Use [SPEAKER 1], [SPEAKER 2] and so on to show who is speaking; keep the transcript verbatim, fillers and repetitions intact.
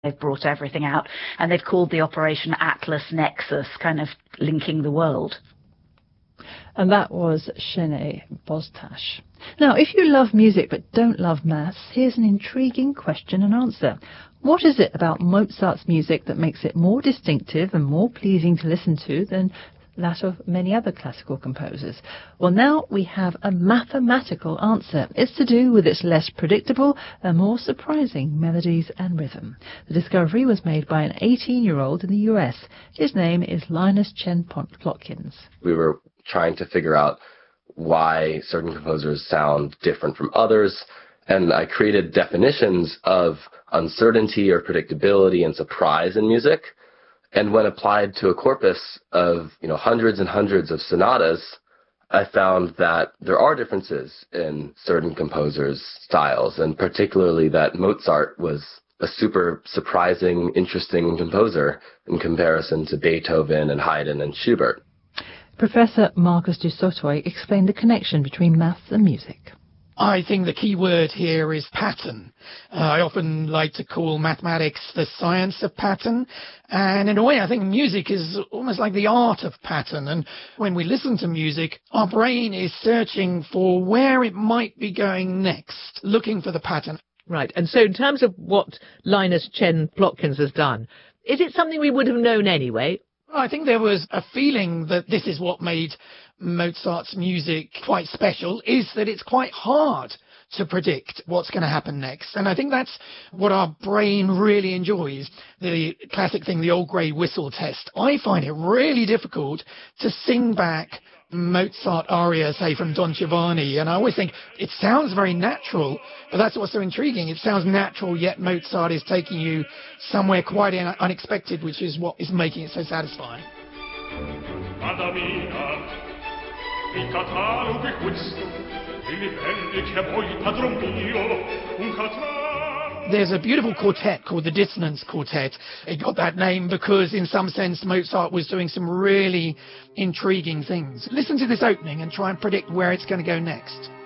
[SPEAKER 1] They've brought everything out, and they've called the operation Atlas Nexus, kind of linking the world.
[SPEAKER 2] And that was Shene Boztash. Now, if you love music but don't love maths, here's an intriguing question and answer. What is it about Mozart's music that makes it more distinctive and more pleasing to listen to than that of many other classical composers? Well, now we have a mathematical answer. It's to do with its less predictable and more surprising melodies and rhythm. The discovery was made by an eighteen-year-old in the U S. His name is Linus Chen Plotkin.
[SPEAKER 3] We were trying to figure out why certain composers sound different from others, and I created definitions of uncertainty or predictability and surprise in music. And when applied to a corpus of, you know, hundreds and hundreds of sonatas, I found that there are differences in certain composers' styles, and particularly that Mozart was a super surprising, interesting composer in comparison to Beethoven and Haydn and Schubert.
[SPEAKER 2] Professor Marcus du Sautoy explained the connection between maths and music.
[SPEAKER 4] I think the key word here is pattern. Uh, I often like to call mathematics the science of pattern. And in a way, I think music is almost like the art of pattern. And when we listen to music, our brain is searching for where it might be going next, looking for the pattern.
[SPEAKER 5] Right. And so in terms of what Linus Chen Plotkin has done, is it something we would have known anyway?
[SPEAKER 4] I think there was a feeling that this is what made Mozart's music quite special, is that it's quite hard to predict what's going to happen next. And I think that's what our brain really enjoys. The classic thing, the old grey whistle test. I find it really difficult to sing back Mozart aria, say, from Don Giovanni, and I always think it sounds very natural, but that's what's so intriguing. It sounds natural, yet Mozart is taking you somewhere quite unexpected, which is what is making it so satisfying. There's a beautiful quartet called the Dissonance Quartet. It got that name because, in some sense, Mozart was doing some really intriguing things. Listen to this opening and try and predict where it's going to go next.